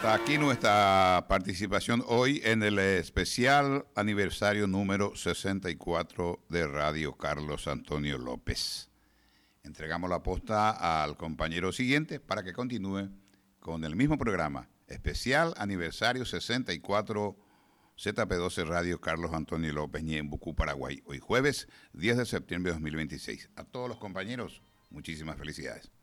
Hasta aquí nuestra participación hoy en el especial aniversario número 64 de Radio Carlos Antonio López. Entregamos la posta al compañero siguiente para que continúe con el mismo programa. Especial aniversario 64 ZP12 Radio Carlos Antonio López, Ñembucú, Paraguay. Hoy jueves 10 de septiembre de 2026. A todos los compañeros, muchísimas felicidades.